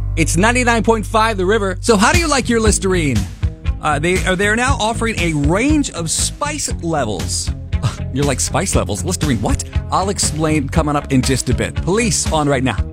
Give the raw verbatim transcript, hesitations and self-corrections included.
It's ninety-nine point five The River. So how do you like your Listerine? Uh, they are they're now offering a range of spice levels. You're like, spice levels? Listerine, what? I'll explain coming up in just a bit. Police on right now.